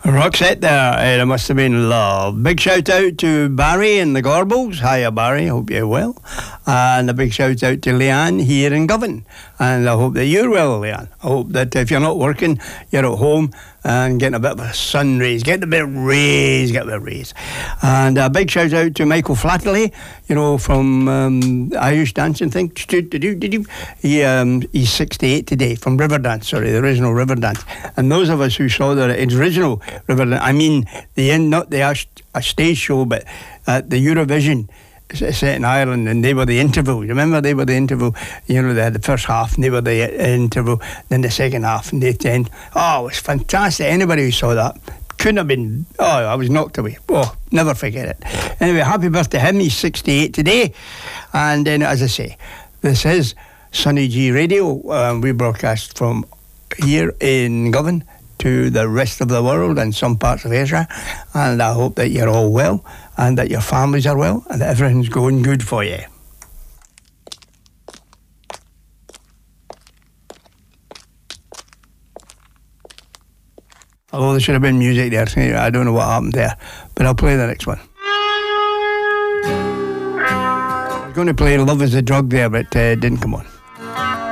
Roxette there, it must have been love. Big shout out to Barry and the Gorbles. Hiya Barry, hope you're well. And a big shout out to Leanne here in Govan. And I hope that you're well, Leanne. I hope that if you're not working, you're at home and getting a bit of a sun rays, getting a bit of rays, And a big shout out to Michael Flatterley, you know, from Irish dancing thing. He's 68 today, from Riverdance, the original Riverdance. And those of us who saw the original Riverdance, I mean, not a stage show, but the Eurovision set in Ireland, and they were the interval. Remember, they were the interval. You know, they had the first half, and they were the interval. Then the second half, and they end. Oh, it was fantastic. Anybody who saw that couldn't have been. Oh, I was knocked away. Oh, never forget it. Anyway, happy birthday to him. He's 68 today. And then, as I say, this is Sunny G Radio. We broadcast from here in Govan to the rest of the world and some parts of Asia, and I hope that you're all well and that your families are well and that everything's going good for you. Although there should have been music there, I don't know what happened there, but I'll play the next one. I was going to play Love is a Drug there, but it didn't come on.